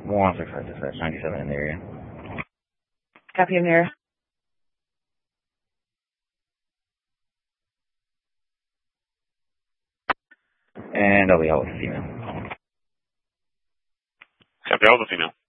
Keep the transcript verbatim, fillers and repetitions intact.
one six five dispatch, ninety-seven in the area. Copy, I'm there. And I'll be out with a female. Copy, out with a female.